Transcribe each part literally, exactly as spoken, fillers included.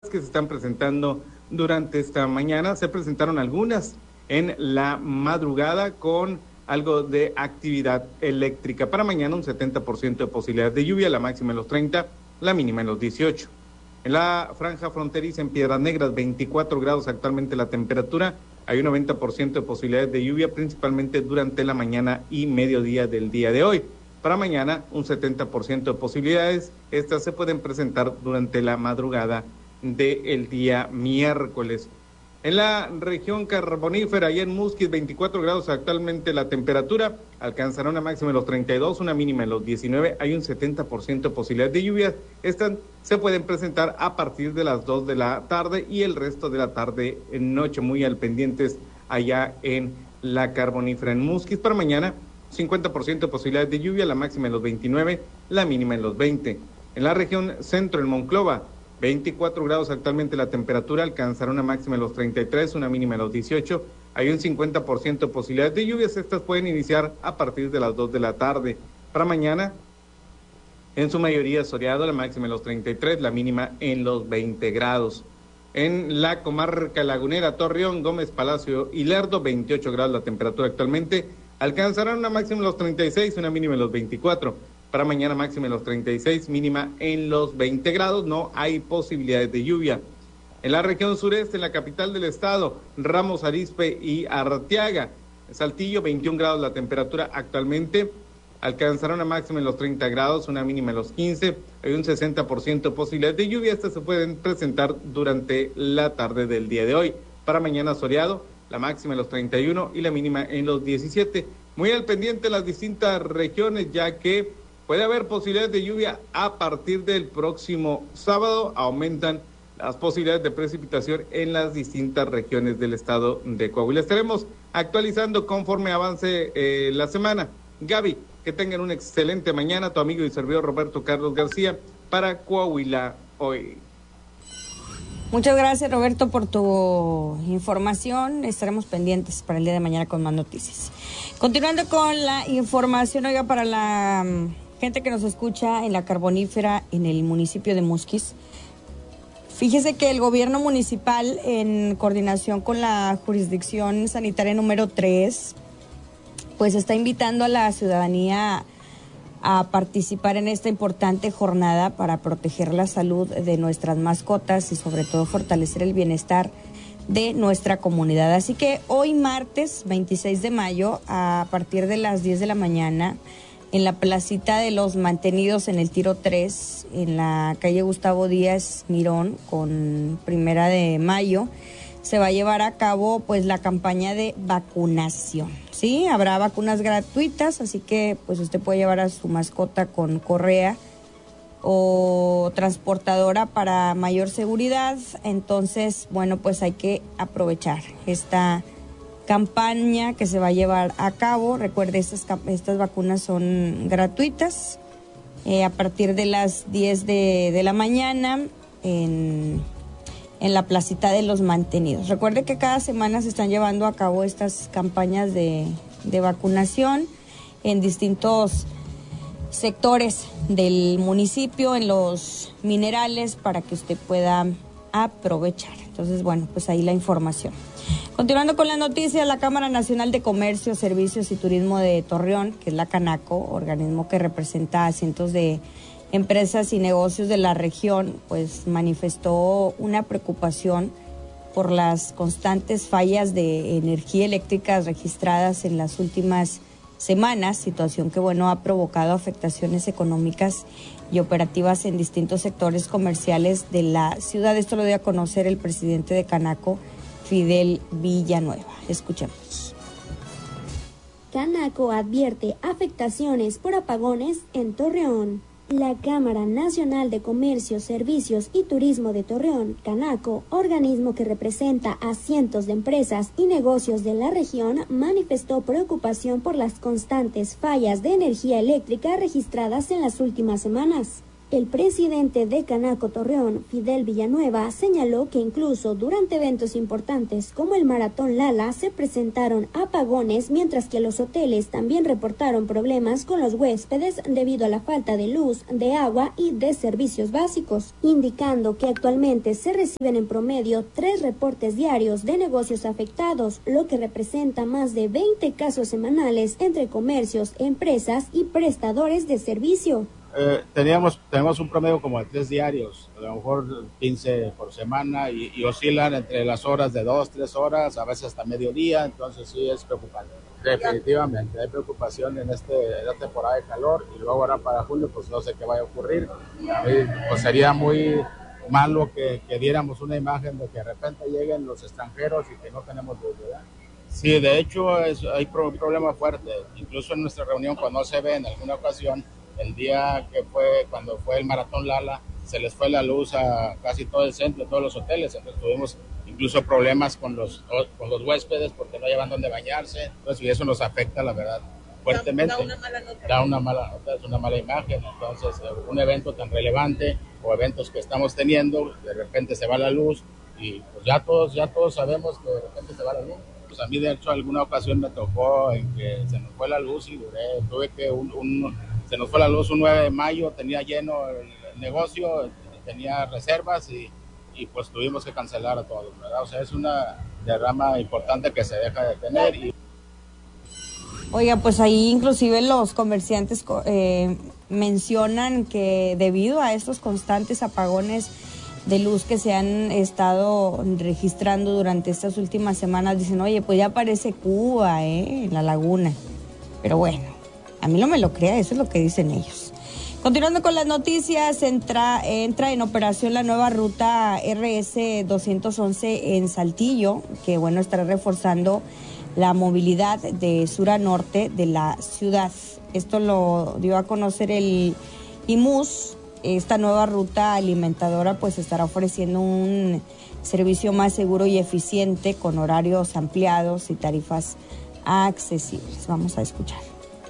que se están presentando durante esta mañana. Se presentaron algunas en la madrugada con algo de actividad eléctrica. Para mañana un setenta por ciento de posibilidades de lluvia, la máxima en los treinta, la mínima en los dieciocho. En la franja fronteriza en Piedras Negras, veinticuatro grados actualmente la temperatura. Hay un noventa por ciento de posibilidades de lluvia, principalmente durante la mañana y mediodía del día de hoy. Para mañana, un setenta por ciento de posibilidades. Estas se pueden presentar durante la madrugada del día miércoles. En la región carbonífera y en Musquis, veinticuatro grados actualmente la temperatura, alcanzará una máxima en los treinta y dos, una mínima en los diecinueve, hay un setenta por ciento de posibilidades de lluvias. Estas se pueden presentar a partir de las dos de la tarde y el resto de la tarde en noche, muy al pendientes allá en la carbonífera. En Musquis para mañana, cincuenta por ciento de posibilidades de lluvia, la máxima en los veintinueve, la mínima en los veinte. En la región centro, en Monclova, veinticuatro grados actualmente la temperatura, alcanzará una máxima en los treinta y tres, una mínima en los dieciocho. Hay un cincuenta por ciento de posibilidades de lluvias, estas pueden iniciar a partir de las dos de la tarde. Para mañana, en su mayoría soleado, la máxima en los treinta y tres, la mínima en los veinte grados. En la comarca lagunera, Torreón, Gómez Palacio y Lerdo, veintiocho grados la temperatura actualmente, alcanzarán una máxima en los treinta y seis, una mínima en los veinticuatro. Para mañana máxima en los treinta y seis, mínima en los veinte grados, no hay posibilidades de lluvia. En la región sureste, en la capital del estado, Ramos Arizpe y Arteaga, Saltillo, veintiún grados la temperatura actualmente, alcanzará una máxima en los treinta grados, una mínima en los quince, hay un sesenta por ciento de posibilidades de lluvia, estas se pueden presentar durante la tarde del día de hoy. Para mañana soleado, la máxima en los treinta y uno y la mínima en los diecisiete. Muy al pendiente en las distintas regiones, ya que puede haber posibilidades de lluvia a partir del próximo sábado. Aumentan las posibilidades de precipitación en las distintas regiones del estado de Coahuila. Estaremos actualizando conforme avance eh, la semana. Gaby, que tengan una excelente mañana. Tu amigo y servidor Roberto Carlos García para Coahuila Hoy. Muchas gracias, Roberto, por tu información. Estaremos pendientes para el día de mañana con más noticias. Continuando con la información, oiga, para la gente que nos escucha en la carbonífera en el municipio de Musquis, fíjese que el gobierno municipal, en coordinación con la jurisdicción sanitaria número tres, pues está invitando a la ciudadanía a participar en esta importante jornada para proteger la salud de nuestras mascotas y sobre todo fortalecer el bienestar de nuestra comunidad. Así que hoy martes veintiséis de mayo, a partir de las diez de la mañana, en la placita de los mantenidos en el Tiro tres, en la calle Gustavo Díaz Mirón, con Primera de Mayo, se va a llevar a cabo pues la campaña de vacunación, ¿sí? Habrá vacunas gratuitas, así que pues usted puede llevar a su mascota con correa o transportadora para mayor seguridad. Entonces, bueno, pues hay que aprovechar esta campaña que se va a llevar a cabo. Recuerde, estas, estas vacunas son gratuitas eh, a partir de las diez de, de la mañana en, en la placita de los mantenidos. Recuerde que cada semana se están llevando a cabo estas campañas de, de vacunación en distintos sectores del municipio, en los minerales, para que usted pueda aprovechar. Entonces, bueno, pues ahí la información. Continuando con las noticias, la Cámara Nacional de Comercio, Servicios y Turismo de Torreón, que es la Canaco, organismo que representa a cientos de empresas y negocios de la región, pues manifestó una preocupación por las constantes fallas de energía eléctrica registradas en las últimas semanas, situación que, bueno, ha provocado afectaciones económicas y operativas en distintos sectores comerciales de la ciudad. Esto lo dio a conocer el presidente de Canaco, Fidel Villanueva. Escuchemos. Canaco advierte afectaciones por apagones en Torreón. La Cámara Nacional de Comercio, Servicios y Turismo de Torreón, Canaco, organismo que representa a cientos de empresas y negocios de la región, manifestó preocupación por las constantes fallas de energía eléctrica registradas en las últimas semanas. El presidente de Canaco Torreón, Fidel Villanueva, señaló que incluso durante eventos importantes como el Maratón Lala se presentaron apagones, mientras que los hoteles también reportaron problemas con los huéspedes debido a la falta de luz, de agua y de servicios básicos, indicando que actualmente se reciben en promedio tres reportes diarios de negocios afectados, lo que representa más de veinte casos semanales entre comercios, empresas y prestadores de servicio. Eh, teníamos, tenemos un promedio como de tres diarios, a lo mejor quince por semana y, y oscilan entre las horas de dos, tres horas, a veces hasta mediodía, entonces sí es preocupante. Definitivamente hay preocupación en, este, en esta temporada de calor y luego ahora para julio pues no sé qué vaya a ocurrir. A mí, pues sería muy malo que, que diéramos una imagen de que de repente lleguen los extranjeros y que no tenemos luz, ¿verdad? Sí, de hecho es, hay un problema fuerte, incluso en nuestra reunión cuando se ve en alguna ocasión, el día que fue, cuando fue el Maratón Lala, se les fue la luz a casi todo el centro, todos los hoteles, entonces tuvimos incluso problemas con los, con los huéspedes porque no llevan dónde bañarse, entonces, y eso nos afecta, la verdad, fuertemente. Da una mala nota. Da una mala nota, es una mala imagen, entonces un evento tan relevante o eventos que estamos teniendo, de repente se va la luz y pues ya todos, ya todos sabemos que de repente se va la luz. Pues a mí de hecho alguna ocasión me tocó en que se nos fue la luz y duré, tuve que un... un Se nos fue la luz un nueve de mayo, tenía lleno el negocio, tenía reservas y, y pues tuvimos que cancelar a todos, ¿verdad? O sea, es una derrama importante que se deja de tener. Y... Oiga, pues ahí inclusive los comerciantes eh, mencionan que debido a estos constantes apagones de luz que se han estado registrando durante estas últimas semanas, dicen, oye, pues ya parece Cuba, ¿eh? En la laguna. Pero bueno, a mí no me lo crea, eso es lo que dicen ellos. Continuando con las noticias, entra, entra en operación la nueva ruta R S doscientos once en Saltillo, que bueno, estará reforzando la movilidad de sur a norte de la ciudad. Esto lo dio a conocer el I M U S. Esta nueva ruta alimentadora pues estará ofreciendo un servicio más seguro y eficiente con horarios ampliados y tarifas accesibles. Vamos a escuchar.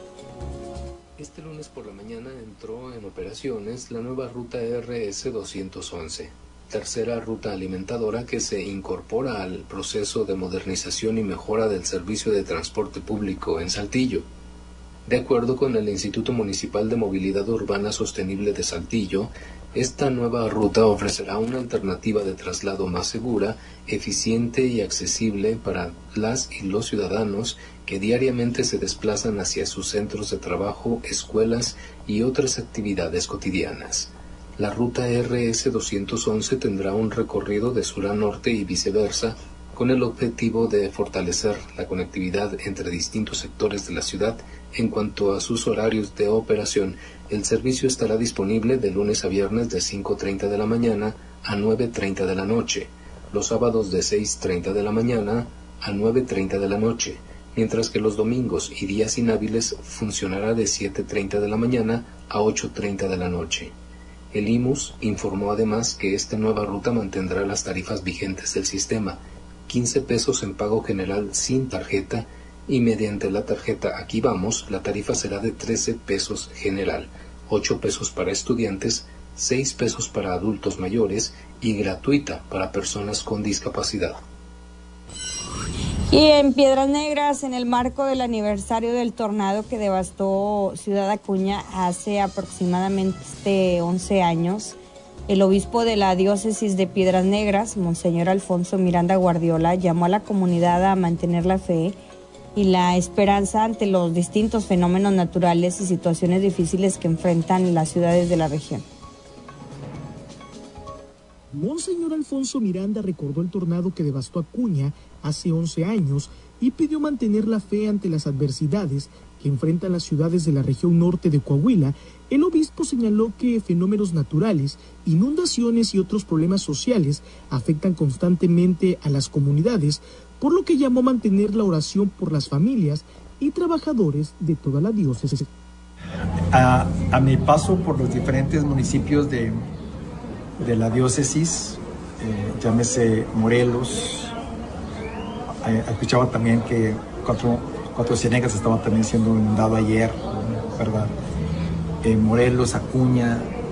Este lunes por la mañana entró en operaciones la nueva ruta R S doscientos once, tercera ruta alimentadora que se incorpora al proceso de modernización y mejora del servicio de transporte público en Saltillo. De acuerdo con el Instituto Municipal de Movilidad Urbana Sostenible de Saltillo, esta nueva ruta ofrecerá una alternativa de traslado más segura, eficiente y accesible para las y los ciudadanos que diariamente se desplazan hacia sus centros de trabajo, escuelas y otras actividades cotidianas. La ruta R S doscientos once tendrá un recorrido de sur a norte y viceversa, con el objetivo de fortalecer la conectividad entre distintos sectores de la ciudad. En cuanto a sus horarios de operación, el servicio estará disponible de lunes a viernes de cinco treinta de la mañana a nueve treinta de la noche, los sábados de seis treinta de la mañana a nueve treinta de la noche, mientras que los domingos y días inhábiles funcionará de siete treinta de la mañana a ocho treinta de la noche. El I M U S informó además que esta nueva ruta mantendrá las tarifas vigentes del sistema, quince pesos en pago general sin tarjeta, y mediante la tarjeta Aquí Vamos, la tarifa será de trece pesos general, ocho pesos para estudiantes, seis pesos para adultos mayores y gratuita para personas con discapacidad. Y en Piedras Negras, en el marco del aniversario del tornado que devastó Ciudad Acuña hace aproximadamente once años, el obispo de la diócesis de Piedras Negras, Monseñor Alfonso Miranda Guardiola, llamó a la comunidad a mantener la fe y la esperanza ante los distintos fenómenos naturales y situaciones difíciles que enfrentan las ciudades de la región. Monseñor Alfonso Miranda recordó el tornado que devastó Acuña hace once años y pidió mantener la fe ante las adversidades que enfrentan las ciudades de la región norte de Coahuila. El obispo señaló que fenómenos naturales, inundaciones y otros problemas sociales afectan constantemente a las comunidades, por lo que llamó a mantener la oración por las familias y trabajadores de toda la diócesis. A, a mi paso por los diferentes municipios de, de la diócesis, eh, llámese Morelos, eh, escuchaba también que Cuatro, Cuatro Ciénegas estaba también siendo inundado ayer, ¿verdad? Eh, Morelos, Acuña,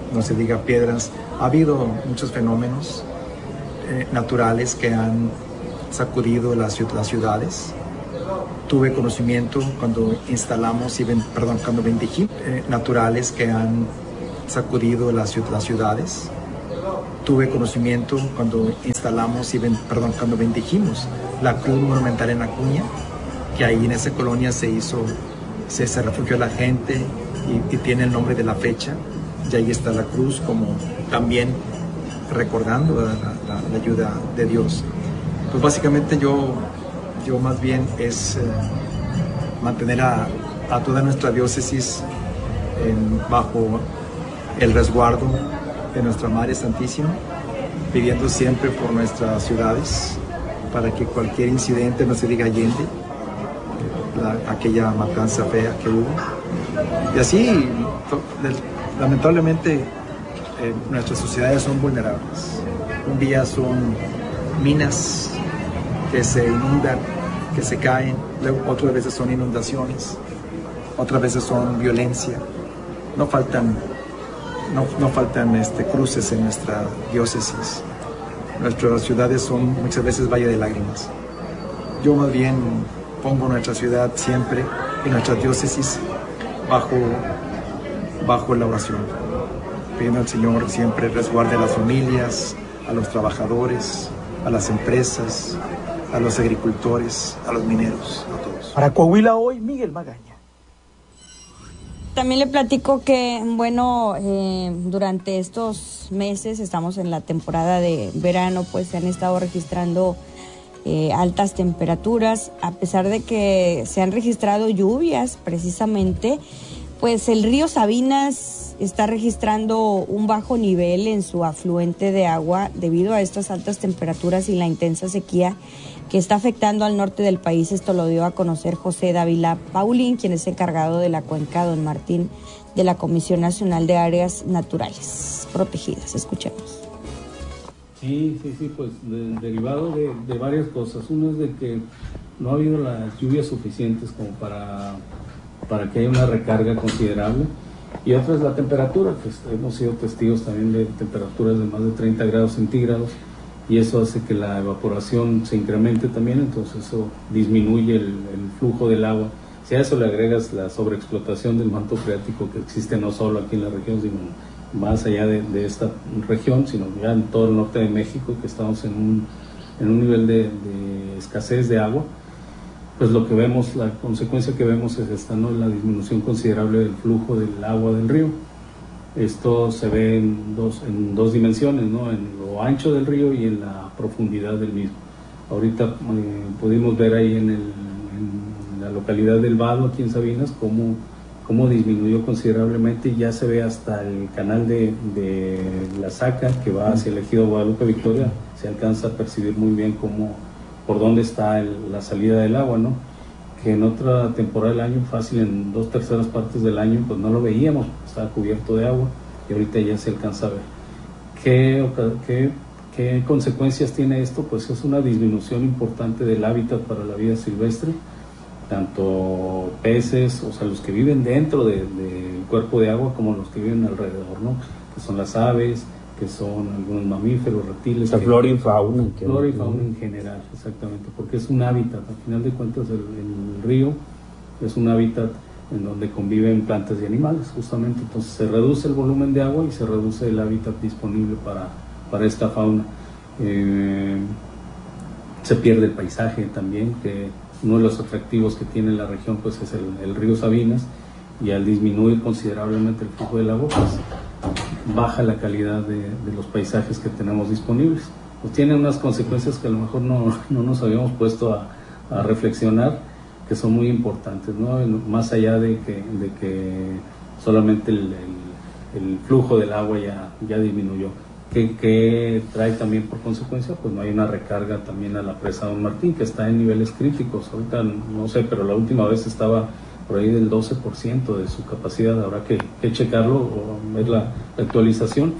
no se diga piedras. Ha habido muchos fenómenos eh, naturales que han sacudido las, las ciudades. Tuve conocimiento cuando instalamos y ven, perdón, cuando bendijimos eh, naturales que han sacudido las, las ciudades. Tuve conocimiento cuando instalamos y ven, perdón, cuando bendijimos la cruz monumental en Acuña, que ahí en esa colonia se hizo, se, se refugió la gente y, y tiene el nombre de la fecha, y ahí está la cruz como también recordando la, la, la ayuda de Dios. Pues básicamente yo, yo más bien es eh, mantener a, a toda nuestra diócesis en, bajo el resguardo de nuestra Madre Santísima, pidiendo siempre por nuestras ciudades para que cualquier incidente, no se diga Allende, la, aquella matanza fea que hubo. Y así, lamentablemente, eh, nuestras sociedades son vulnerables. Un día son minas que se inundan, que se caen, luego otras veces son inundaciones, otras veces son violencia. No faltan, no, no faltan este, cruces en nuestra diócesis. Nuestras ciudades son muchas veces valle de lágrimas. Yo más bien pongo nuestra ciudad siempre y nuestra diócesis bajo, bajo la oración, pidiendo al Señor siempre resguarde a las familias, a los trabajadores, a las empresas, a los agricultores, a los mineros, a todos. Para Coahuila Hoy, Miguel Magaña. También le platico que, bueno, eh, durante estos meses, estamos en la temporada de verano, pues se han estado registrando eh, altas temperaturas, a pesar de que se han registrado lluvias precisamente, pues el río Sabinas está registrando un bajo nivel en su afluente de agua debido a estas altas temperaturas y la intensa sequía que está afectando al norte del país. Esto lo dio a conocer José Dávila Paulín, quien es encargado de la cuenca Don Martín de la Comisión Nacional de Áreas Naturales Protegidas. Escuchemos. Sí, sí, sí, pues de, derivado de, de varias cosas. Uno es de que no ha habido las lluvias suficientes como para, para que haya una recarga considerable. Y otra es la temperatura, pues hemos sido testigos también de temperaturas de más de treinta grados centígrados. Y eso hace que la evaporación se incremente también, entonces eso disminuye el, el flujo del agua. Si a eso le agregas la sobreexplotación del manto freático que existe no solo aquí en la región, sino más allá de, de esta región, sino ya en todo el norte de México, que estamos en un, en un nivel de, de escasez de agua, pues lo que vemos, la consecuencia que vemos es esta, ¿no? La disminución considerable del flujo del agua del río. Esto se ve en dos, en dos dimensiones, ¿no? En lo ancho del río y en la profundidad del mismo. Ahorita eh, pudimos ver ahí en, el, en la localidad del Vado, aquí en Sabinas, cómo, cómo disminuyó considerablemente y ya se ve hasta el canal de, de la Saca que va hacia el ejido Guadalupe Victoria. Se alcanza a percibir muy bien cómo, por dónde está el, la salida del agua, ¿no? Que en otra temporada del año, fácil en dos terceras partes del año, pues no lo veíamos, estaba cubierto de agua y ahorita ya se alcanza a ver. ¿Qué, qué, qué consecuencias tiene esto? Pues es una disminución importante del hábitat para la vida silvestre, tanto peces, o sea, los que viven dentro del de, de cuerpo de agua, como los que viven alrededor, ¿no? Que son las aves, que son algunos mamíferos, reptiles. La flora y fauna. Flora y fauna en general, exactamente, porque es un hábitat, al final de cuentas el, el río es un hábitat en donde conviven plantas y animales, justamente, entonces se reduce el volumen de agua y se reduce el hábitat disponible para, para esta fauna. Eh, se pierde el paisaje también, que uno de los atractivos que tiene la región pues es el, el río Sabinas, y al disminuir considerablemente el flujo del agua, pues baja la calidad de, de los paisajes que tenemos disponibles. Pues tiene unas consecuencias que a lo mejor no, no nos habíamos puesto a, a reflexionar, que son muy importantes, ¿no? Más allá de que, de que solamente el, el, el flujo del agua ya, ya disminuyó. ¿Qué, ¿Qué trae también por consecuencia? Pues no hay una recarga también a la presa Don Martín, que está en niveles críticos. Ahorita no sé, pero la última vez estaba por ahí del doce por ciento de su capacidad. Habrá que, que checarlo o ver la, la actualización.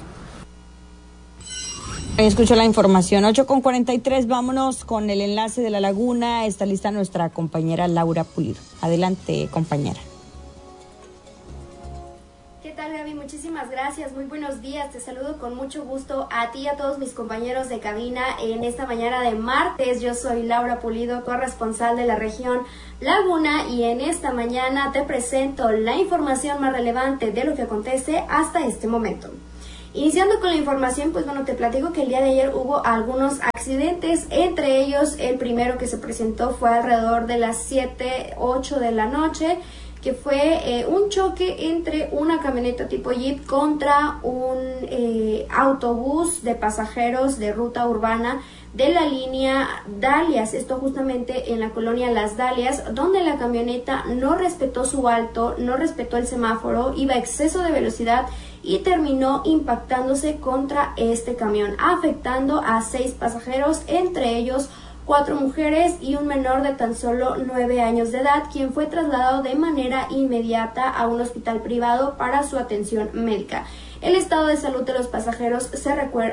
Escucho la información. ocho con cuarenta y tres, vámonos con el enlace de la laguna. Está lista nuestra compañera Laura Pulido. Adelante, compañera. tal, Gaby? Muchísimas gracias, muy buenos días, te saludo con mucho gusto a ti y a todos mis compañeros de cabina en esta mañana de martes. Yo soy Laura Pulido, corresponsal de la región Laguna, y en esta mañana te presento la información más relevante de lo que acontece hasta este momento. Iniciando con la información, pues bueno, te platico que el día de ayer hubo algunos accidentes, entre ellos el primero que se presentó fue alrededor de las siete, ocho de la noche, que fue eh, un choque entre una camioneta tipo Jeep contra un eh, autobús de pasajeros de ruta urbana de la línea Dalias, esto justamente en la colonia Las Dalias, donde la camioneta no respetó su alto, no respetó el semáforo, iba a exceso de velocidad y terminó impactándose contra este camión, afectando a seis pasajeros, entre ellos cuatro mujeres y un menor de tan solo nueve años de edad, quien fue trasladado de manera inmediata a un hospital privado para su atención médica. El estado de salud de los pasajeros se,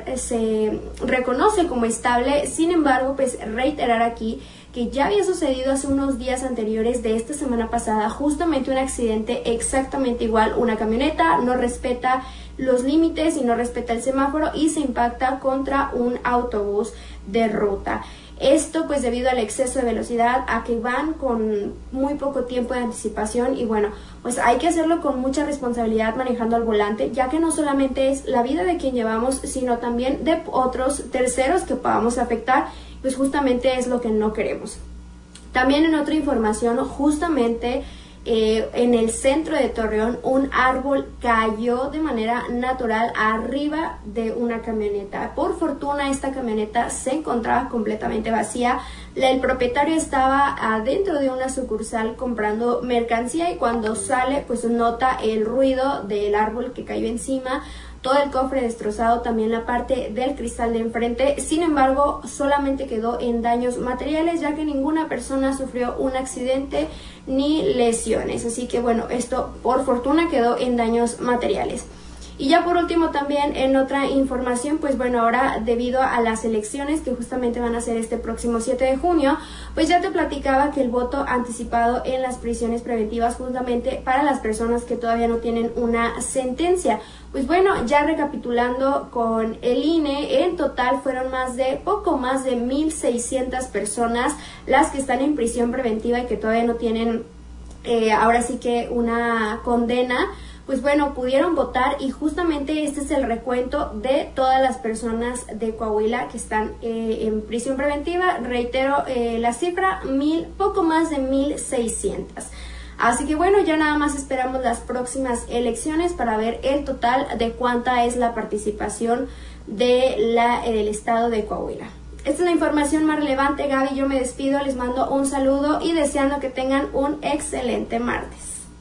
se reconoce como estable, sin embargo, pues reiterar aquí que ya había sucedido hace unos días anteriores de esta semana pasada justamente un accidente exactamente igual. Una camioneta no respeta los límites y no respeta el semáforo y se impacta contra un autobús de ruta. Esto pues debido al exceso de velocidad, a que van con muy poco tiempo de anticipación, y bueno, pues hay que hacerlo con mucha responsabilidad manejando al volante, ya que no solamente es la vida de quien llevamos, sino también de otros terceros que podamos afectar, pues justamente es lo que no queremos. También en otra información, justamente Eh, en el centro de Torreón, un árbol cayó de manera natural arriba de una camioneta. Por fortuna, esta camioneta se encontraba completamente vacía. El propietario estaba adentro de una sucursal comprando mercancía y cuando sale, pues nota el ruido del árbol que cayó encima. Todo el cofre destrozado, también la parte del cristal de enfrente. Sin embargo, solamente quedó en daños materiales, ya que ninguna persona sufrió un accidente ni lesiones. Así que bueno, esto por fortuna quedó en daños materiales. Y ya por último también en otra información, pues bueno, ahora debido a las elecciones que justamente van a ser este próximo siete de junio, pues ya te platicaba que el voto anticipado en las prisiones preventivas justamente para las personas que todavía no tienen una sentencia. Pues bueno, ya recapitulando con el I N E, en total fueron más de, poco más de mil seiscientas personas las que están en prisión preventiva y que todavía no tienen eh, ahora sí que una condena. Pues bueno, pudieron votar y justamente este es el recuento de todas las personas de Coahuila que están eh, en prisión preventiva. Reitero eh, la cifra, mil, poco más de mil seiscientas. Así que bueno, ya nada más esperamos las próximas elecciones para ver el total de cuánta es la participación de la, eh, del estado de Coahuila. Esta es la información más relevante, Gaby. Yo me despido, les mando un saludo y deseando que tengan un excelente martes.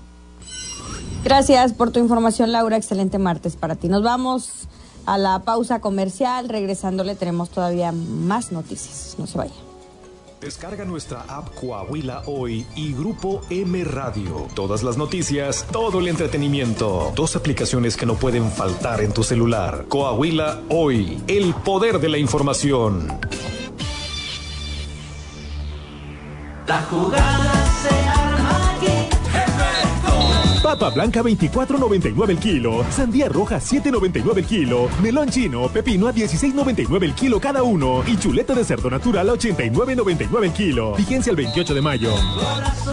Gracias por tu información, Laura. Excelente martes para ti. Nos vamos a la pausa comercial. Regresándole tenemos todavía más noticias. No se vaya. Descarga nuestra app Coahuila Hoy y Grupo M Radio. Todas las noticias, todo el entretenimiento. Dos aplicaciones que no pueden faltar en tu celular. Coahuila Hoy, el poder de la información. La jugada se arma aquí. Papa blanca veinticuatro noventa y nueve el kilo, sandía roja siete noventa y nueve el kilo, melón chino, pepino a dieciséis noventa y nueve el kilo cada uno y chuleta de cerdo natural a ochenta y nueve noventa y nueve el kilo. Vigencia el veintiocho de mayo.